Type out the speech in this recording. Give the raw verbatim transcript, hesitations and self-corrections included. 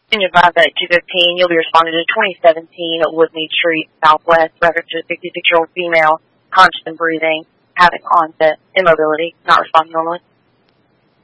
In your advise at two fifteen, you'll be responding to twenty seventeen Woodmead Street, Southwest, reference to a sixty-six-year-old female, conscious and breathing, having onset immobility, not responding normally.